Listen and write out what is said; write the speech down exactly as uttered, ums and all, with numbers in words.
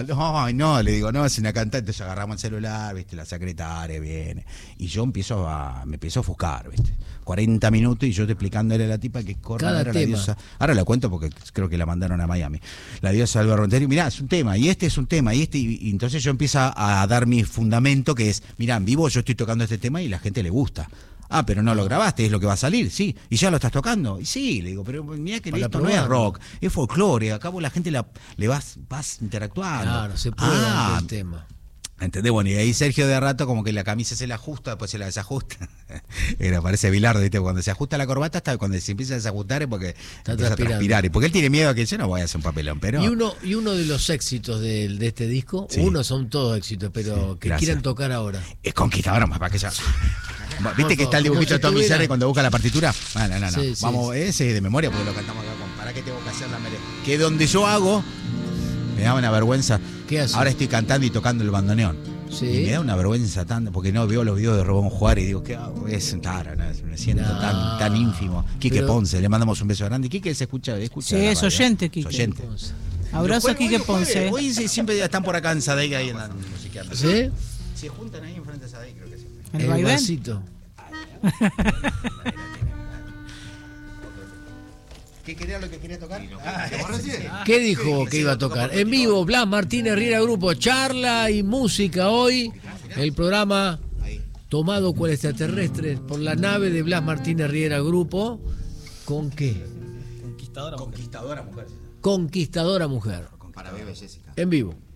No, no, le digo, no, es una cantante. Entonces agarramos el celular, viste, la secretaria viene. Y yo empiezo a, me empiezo a ofuscar, viste. cuarenta minutos y yo te explicándole a la tipa que Corna era la diosa. Ahora la cuento porque creo que la mandaron a Miami. La diosa Alba Rontero. Mirá, es un tema, y este es un tema, y este, y, y entonces yo empiezo a, a dar mi fundamento, que es, mirá, en vivo yo estoy tocando este tema y la gente le gusta. Ah, pero no lo grabaste, es lo que va a salir, sí. ¿Y ya lo estás tocando? Y sí, le digo, pero mirá que esto no es rock, es folclore, acá vos la gente la, le vas, vas interactuando. Claro, se puede ah, el tema. ¿Entendés? Bueno, y ahí Sergio de rato como que la camisa se la ajusta, después se la desajusta. Era, parece Bilardo, ¿viste? Cuando se ajusta la corbata, hasta cuando se empieza a desajustar es porque Está empieza a transpirar. Y porque él tiene miedo a que yo no voy a hacer un papelón, pero... Y uno, y uno de los éxitos de, de este disco, sí. uno son todos éxitos, pero sí, que gracias. Quieran tocar ahora. Es Conquistadora, más para que ya... ¿Viste que está el dibujito de Tommy Serre cuando busca la partitura? No, no, no. no. Sí, Vamos, sí. ese es de memoria porque lo cantamos acá con... ¿Para qué tengo que hacer la merengue? Que donde yo hago, me da una vergüenza. ¿Qué haces? Ahora estoy cantando y tocando el bandoneón. Sí. Y me da una vergüenza tan, porque no veo los videos de Robón Juárez y digo, ¿qué hago? Es tara, no, me siento no, tan, tan ínfimo. Quique pero... Ponce, le mandamos un beso grande. Quique se escucha, escucha. Sí, es oyente, Quique. Es oyente. Abrazo a Quique Ponce. Hoy, hoy siempre están por acá en Sadeic ahí en la musiqueando. ¿Sí? Se juntan ahí enfrente de Sadeic, creo que sí. El, el vasito. ¿Qué quería lo que quería tocar? ¿Qué dijo que iba a tocar? En vivo, Blas Martínez Riera Grupo, charla y música hoy. El programa tomado cual extraterrestre por la nave de Blas Martínez Riera Grupo. ¿Con qué? Conquistadora Mujer. Conquistadora Mujer. Conquistadora Mujer. Para Bebe Jessica. En vivo.